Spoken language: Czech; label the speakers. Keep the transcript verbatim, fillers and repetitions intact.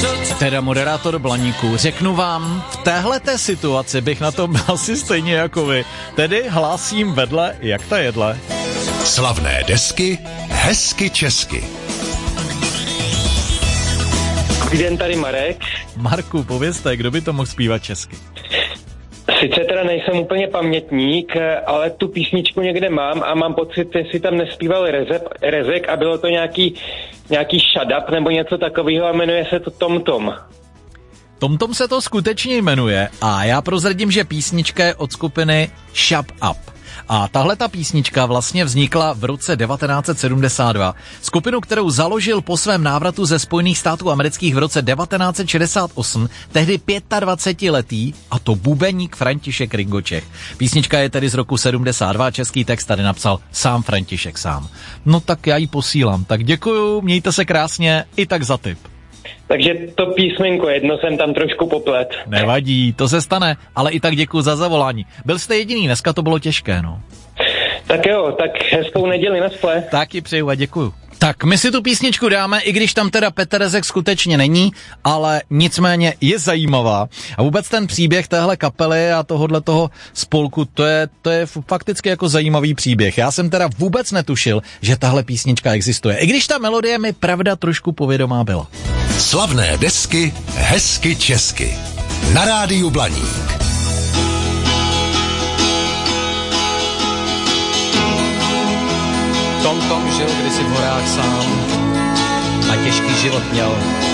Speaker 1: Teda moderátor Blaníku, řeknu vám, v téhleté situaci bych na tom byl asi stejně jako vy. Tedy hlásím vedle, jak ta jedle.
Speaker 2: Slavné desky, hezky česky.
Speaker 3: Dobrý den, tady Marek.
Speaker 1: Marku, povězte, kdo by to mohl zpívat česky?
Speaker 3: Sice teda nejsem úplně pamětník, ale tu písničku někde mám a mám pocit, jestli tam nespíval Rezek, Rezek a bylo to nějaký, nějaký shut up nebo něco takového a jmenuje se to Tom Tom.
Speaker 1: Tom Tom se to skutečně jmenuje a já prozradím, že písnička je od skupiny Shut Up. A tahle ta písnička vlastně vznikla v roce devatenáct set sedmdesát dva. Skupinu, kterou založil po svém návratu ze Spojených států amerických v roce devatenáct set šedesát osm, tehdy dvacetiletý, a to bubeník František Ringočech. Písnička je tedy z roku sedmdesát dva, český text tady napsal sám František sám. No tak já ji posílám, tak děkuju, mějte se krásně, i tak za tip.
Speaker 3: Takže to písmenko, jedno jsem tam trošku poplet.
Speaker 1: Nevadí, to se stane, ale i tak děkuju za zavolání. Byl jste jediný, dneska to bylo těžké, no.
Speaker 3: Tak jo, tak hezkou neděli, nasple.
Speaker 1: Taky přeju a děkuju. Tak my si tu písničku dáme, i když tam teda Petr Rezek skutečně není, ale nicméně je zajímavá. A vůbec ten příběh téhle kapely a tohohle toho spolku, to je, to je fakticky jako zajímavý příběh. Já jsem teda vůbec netušil, že tahle písnička existuje. I když ta melodie mi pravda trošku povědomá byla.
Speaker 2: Slavné desky, hezky česky. Na rádiu Blaník.
Speaker 4: Tom Tom žil kdysi v horách sám a těžký život měl.